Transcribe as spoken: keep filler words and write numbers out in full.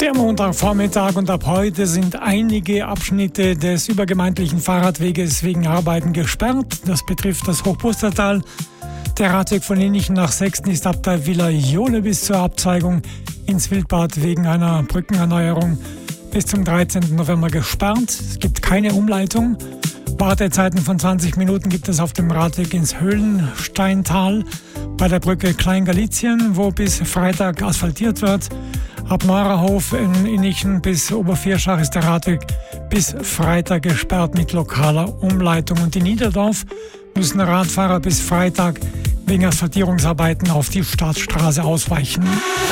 Der Montagvormittag und ab heute sind einige Abschnitte des übergemeindlichen Fahrradweges wegen Arbeiten gesperrt. Das betrifft das Hochpustertal. Der Radweg von Innichen nach Sexten ist ab der Villa Jole bis zur Abzweigung ins Wildbad wegen einer Brückenerneuerung bis zum dreizehnten November gesperrt. Es gibt keine Umleitung. Wartezeiten von zwanzig Minuten gibt es auf dem Radweg ins Höhlensteintal bei der Brücke Kleingalizien, wo bis Freitag asphaltiert wird. Ab Maurerhof in Innichen bis Obervierschach ist der Radweg bis Freitag gesperrt mit lokaler Umleitung. Und in Niederdorf müssen Radfahrer bis Freitag wegen Asphaltierungsarbeiten auf die Staatsstraße ausweichen.